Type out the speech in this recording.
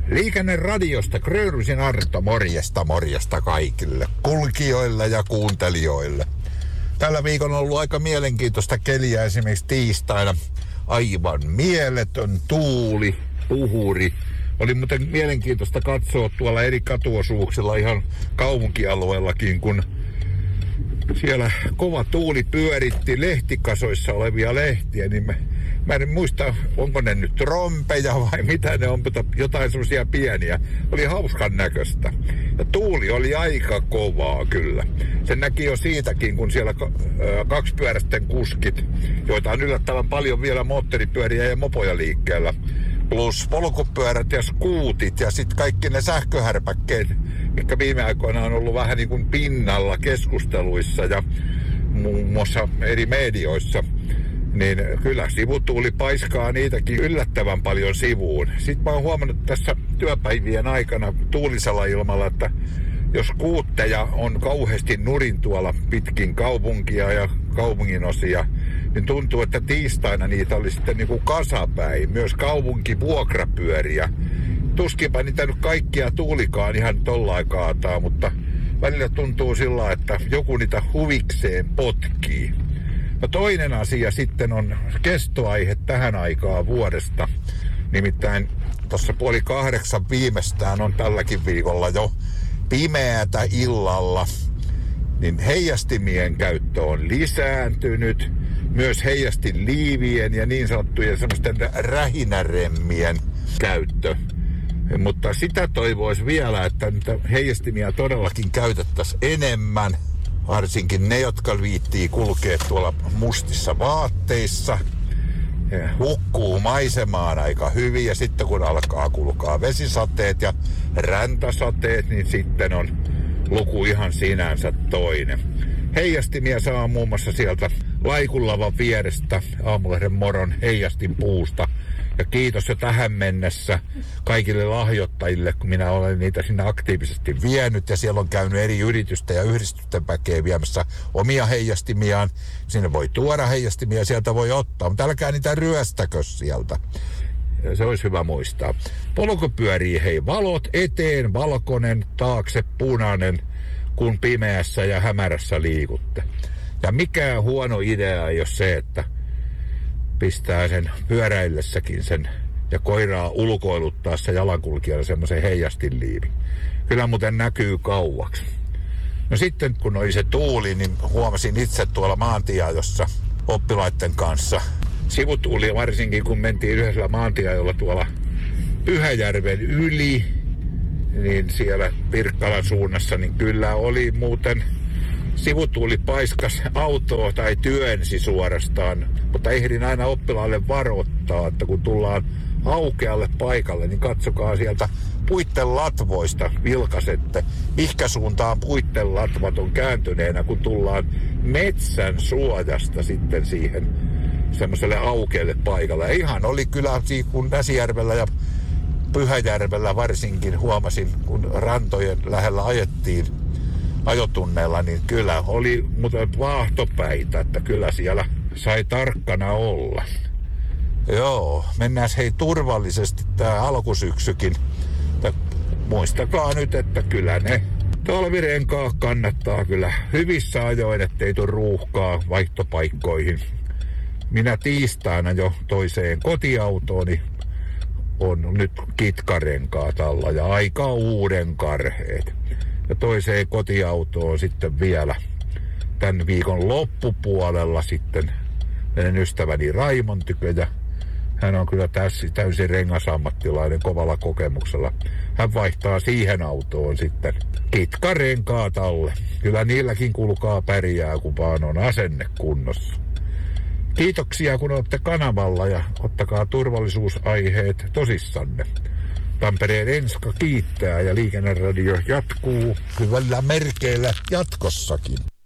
Liikenneradiosta Grönryysin Arto, morjesta kaikille kulkijoille ja kuuntelijoille. Tällä viikolla on ollut aika mielenkiintoista keliä, esimerkiksi tiistaina aivan mieletön tuuli, puhuri. Oli muuten mielenkiintoista katsoa tuolla eri katuosuuksilla ihan kaupunkialueellakin, kun siellä kova tuuli pyöritti lehtikasoissa olevia lehtiä, niin mä en muista, onko ne nyt trompeja vai mitä ne on, mutta jotain semmoisia pieniä. Oli hauskan näköistä. Ja tuuli oli aika kovaa kyllä. Sen näki jo siitäkin, kun siellä kaksipyöräisten kuskit, joita on yllättävän paljon vielä moottoripyöriä ja mopoja liikkeellä, plus polkupyörät ja skuutit ja sitten kaikki ne sähköhärpäkkeet, mitkä viime aikoina on ollut vähän niin kuin pinnalla keskusteluissa ja muun muassa eri medioissa, niin kyllä sivutuuli paiskaa niitäkin yllättävän paljon sivuun. Sitten mä oon huomannut tässä työpäivien aikana tuulisella ilmalla, että jos kuutteja on kauheasti nurin tuolla pitkin kaupunkia ja kaupunginosia, niin tuntuu, että tiistaina niitä oli sitten niin kuin kasapäin. Myös kaupunkivuokrapyöriä. Tuskinpä niitä nyt kaikkia tuulikaan ihan tollain kaataa, mutta välillä tuntuu sillä, että joku niitä huvikseen potkii. No toinen asia sitten on kestoaihe tähän aikaan vuodesta. Nimittäin tuossa 7:30 viimeistään on tälläkin viikolla jo pimeätä illalla, niin heijastimien käyttö on lisääntynyt. Myös heijastiliivien ja niin sanottujen semmoisten rähinäremmien käyttö. Mutta sitä toivoisi vielä, että niitä heijastimia todellakin käytettäisiin enemmän. Varsinkin ne, jotka viittii kulkea tuolla mustissa vaatteissa. Hukkuu maisemaan aika hyvin ja sitten kun alkaa kulkaa vesisateet ja räntäsateet, niin sitten on luku ihan sinänsä toinen. Heijastimia saa muun muassa sieltä Laikullavan vierestä Aamulehden Moron heijastinpuusta. Ja kiitos jo tähän mennessä kaikille lahjoittajille, kun minä olen niitä sinne aktiivisesti vienyt. Ja siellä on käynyt eri yritysten ja yhdistysten väkeä viemässä omia heijastimiaan. Sinne voi tuoda heijastimia, sieltä voi ottaa, mutta älkää niitä ryöstäkö sieltä. Se olisi hyvä muistaa. Polkupyörii hei valot eteen, valkoinen, taakse punainen, kun pimeässä ja hämärässä liikutte. Ja mikään huono idea ei ole se, että pistää sen pyöräillessäkin sen ja koiraa ulkoiluttaa se jalankulkijalla semmoisen heijastinliivi. Kyllä muuten näkyy kauaksi. No sitten kun oli se tuuli, niin huomasin itse tuolla maantieajossa oppilaiden kanssa. Sivutuuli varsinkin kun mentiin yhdellä maantieajolla tuolla Pyhäjärven yli, niin siellä Pirkkalan suunnassa, niin kyllä oli muuten sivutuuli paiskas autoa tai työnsi suorastaan, mutta ehdin aina oppilaalle varoittaa, että kun tullaan aukealle paikalle, niin katsokaa sieltä puitten latvoista vilkasette, mihinkä suuntaan puitten latvat on kääntyneenä, kun tullaan metsän suojasta sitten siihen semmoiselle aukealle paikalle. Ja ihan oli kyllä, kun Näsijärvellä ja Pyhäjärvellä varsinkin huomasin, kun rantojen lähellä ajettiin ajotunneilla, niin kyllä oli muuten vaahtopäitä, että kyllä siellä sai tarkkana olla. Joo, mennään hei turvallisesti tää alkusyksykin. Muistakaa nyt, että kyllä ne talvirenkaat kannattaa kyllä hyvissä ajoin, ettei tule ruuhkaa vaihtopaikkoihin. Minä tiistaina jo toiseen kotiautooni on nyt kitkarenkaat alla ja aika uuden karheet. Ja toiseen kotiautoon sitten vielä tämän viikon loppupuolella sitten menen ystäväni Raimon tykö ja hän on kyllä täysin rengasammattilainen kovalla kokemuksella. Hän vaihtaa siihen autoon sitten kitkarenkaat alle. Kyllä niilläkin kulkaa pärjää, kun vaan on asenne kunnossa. Kiitoksia kun olette kanavalla ja ottakaa turvallisuusaiheet tosissanne. Tampereen Enska kiittää ja Liikenneradio jatkuu hyvällä merkeillä jatkossakin.